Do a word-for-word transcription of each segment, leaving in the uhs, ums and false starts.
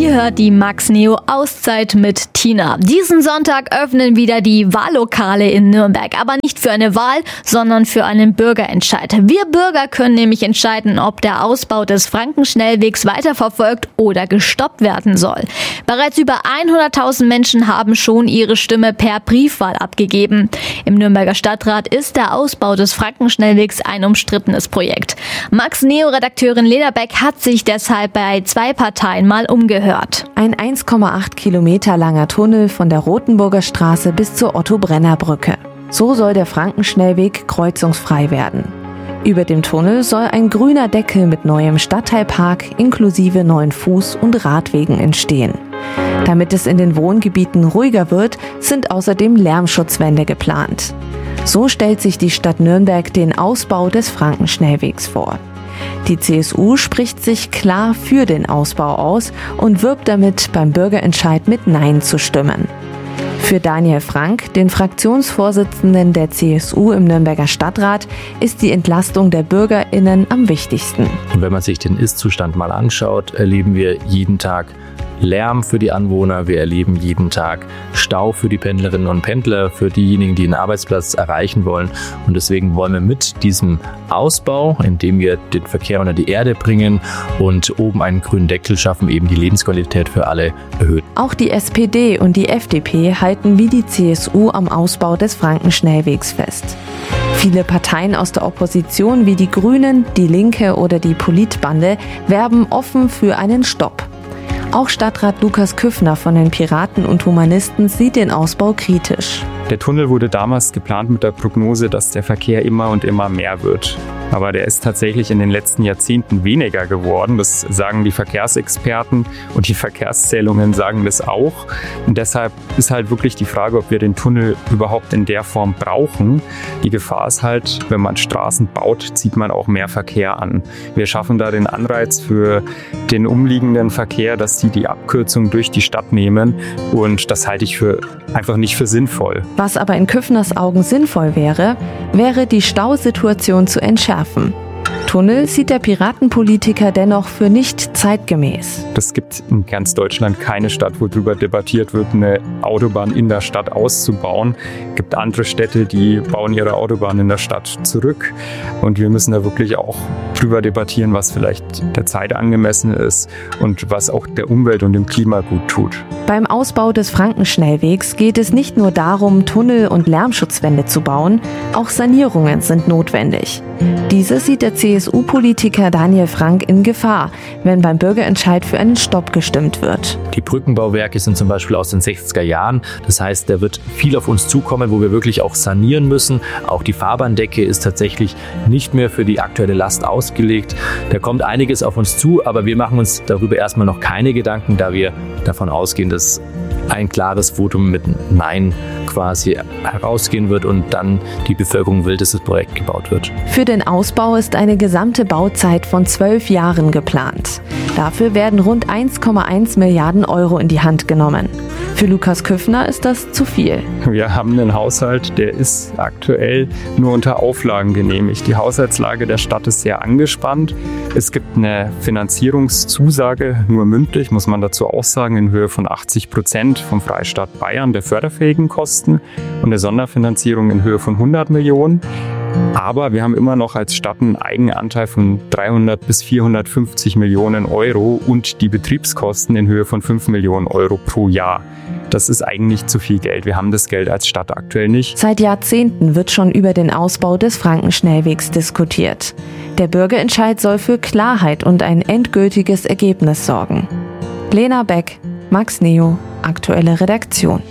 Ihr hört die Max Neo Auszeit mit Tina. Diesen Sonntag öffnen wieder die Wahllokale in Nürnberg. Aber nicht für eine Wahl, sondern für einen Bürgerentscheid. Wir Bürger können nämlich entscheiden, ob der Ausbau des Frankenschnellwegs weiterverfolgt oder gestoppt werden soll. Bereits über hunderttausend Menschen haben schon ihre Stimme per Briefwahl abgegeben. Im Nürnberger Stadtrat ist der Ausbau des Frankenschnellwegs ein umstrittenes Projekt. Max Neo-Redakteurin Lena Beck hat sich deshalb bei zwei Parteien mal umgehört. Ein eins Komma acht Kilometer langer Tunnel von der Rotenburger Straße bis zur Otto-Brenner-Brücke. So soll der Frankenschnellweg kreuzungsfrei werden. Über dem Tunnel soll ein grüner Deckel mit neuem Stadtteilpark inklusive neuen Fuß- und Radwegen entstehen. Damit es in den Wohngebieten ruhiger wird, sind außerdem Lärmschutzwände geplant. So stellt sich die Stadt Nürnberg den Ausbau des Frankenschnellwegs vor. Die C S U spricht sich klar für den Ausbau aus und wirbt damit, beim Bürgerentscheid mit Nein zu stimmen. Für Daniel Frank, den Fraktionsvorsitzenden der C S U im Nürnberger Stadtrat, ist die Entlastung der BürgerInnen am wichtigsten. Und wenn man sich den Ist-Zustand mal anschaut, erleben wir jeden Tag Lärm für die Anwohner, wir erleben jeden Tag Stau für die Pendlerinnen und Pendler, für diejenigen, die einen Arbeitsplatz erreichen wollen. Und deswegen wollen wir mit diesem Ausbau, indem wir den Verkehr unter die Erde bringen und oben einen grünen Deckel schaffen, eben die Lebensqualität für alle erhöhen. Auch die S P D und die F D P halten wie die C S U am Ausbau des Frankenschnellwegs fest. Viele Parteien aus der Opposition wie die Grünen, die Linke oder die Politbande werben offen für einen Stopp. Auch Stadtrat Lukas Küffner von den Piraten und Humanisten sieht den Ausbau kritisch. Der Tunnel wurde damals geplant mit der Prognose, dass der Verkehr immer und immer mehr wird. Aber der ist tatsächlich in den letzten Jahrzehnten weniger geworden. Das sagen die Verkehrsexperten und die Verkehrszählungen sagen das auch. Und deshalb ist halt wirklich die Frage, ob wir den Tunnel überhaupt in der Form brauchen. Die Gefahr ist halt, wenn man Straßen baut, zieht man auch mehr Verkehr an. Wir schaffen da den Anreiz für den umliegenden Verkehr, dass sie die Abkürzung durch die Stadt nehmen. Und das halte ich für einfach nicht für sinnvoll. Was aber in Küffners Augen sinnvoll wäre, wäre die Stausituation zu entschärfen. Tunnel sieht der Piratenpolitiker dennoch für nicht zeitgemäß. Es gibt in ganz Deutschland keine Stadt, wo darüber debattiert wird, eine Autobahn in der Stadt auszubauen. Es gibt andere Städte, die bauen ihre Autobahn in der Stadt zurück. Und wir müssen da wirklich auch drüber debattieren, was vielleicht der Zeit angemessen ist und was auch der Umwelt und dem Klima gut tut. Beim Ausbau des Frankenschnellwegs geht es nicht nur darum, Tunnel- und Lärmschutzwände zu bauen, auch Sanierungen sind notwendig. Diese sieht der C S U-Politiker Daniel Frank in Gefahr, wenn beim Bürgerentscheid für einen Stopp gestimmt wird. Die Brückenbauwerke sind zum Beispiel aus den sechziger Jahren. Das heißt, da wird viel auf uns zukommen, wo wir wirklich auch sanieren müssen. Auch die Fahrbahndecke ist tatsächlich nicht mehr für die aktuelle Last ausgelegt. Da kommt einiges auf uns zu, aber wir machen uns darüber erstmal noch keine Gedanken, da wir davon ausgehen, dass ein klares Votum mit Nein quasi herausgehen wird und dann die Bevölkerung will, dass das Projekt gebaut wird. Für den Ausbau ist eine gesamte Bauzeit von zwölf Jahren geplant. Dafür werden rund eins Komma eins Milliarden Euro in die Hand genommen. Für Lukas Küffner ist das zu viel. Wir haben einen Haushalt, der ist aktuell nur unter Auflagen genehmigt. Die Haushaltslage der Stadt ist sehr angespannt. Es gibt eine Finanzierungszusage, nur mündlich, muss man dazu auch sagen, in Höhe von achtzig Prozent vom Freistaat Bayern der förderfähigen Kosten und eine Sonderfinanzierung in Höhe von hundert Millionen. Aber wir haben immer noch als Stadt einen Eigenanteil von dreihundert bis vierhundertfünfzig Millionen Euro und die Betriebskosten in Höhe von fünf Millionen Euro pro Jahr. Das ist eigentlich zu viel Geld. Wir haben das Geld als Stadt aktuell nicht. Seit Jahrzehnten wird schon über den Ausbau des Frankenschnellwegs diskutiert. Der Bürgerentscheid soll für Klarheit und ein endgültiges Ergebnis sorgen. Lena Beck, Max Neo, aktuelle Redaktion.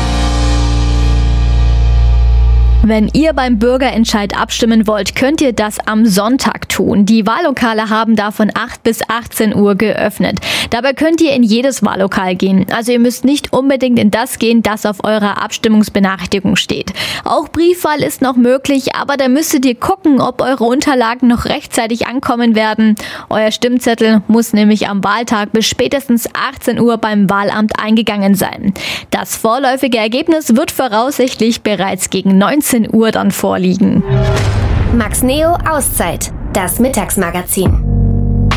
Wenn ihr beim Bürgerentscheid abstimmen wollt, könnt ihr das am Sonntag tun. Die Wahllokale haben da von acht bis achtzehn Uhr geöffnet. Dabei könnt ihr in jedes Wahllokal gehen. Also ihr müsst nicht unbedingt in das gehen, das auf eurer Abstimmungsbenachrichtigung steht. Auch Briefwahl ist noch möglich, aber da müsstet ihr gucken, ob eure Unterlagen noch rechtzeitig ankommen werden. Euer Stimmzettel muss nämlich am Wahltag bis spätestens achtzehn Uhr beim Wahlamt eingegangen sein. Das vorläufige Ergebnis wird voraussichtlich bereits gegen neunzehn Uhr dann vorliegen. Max Neo Auszeit, das Mittagsmagazin.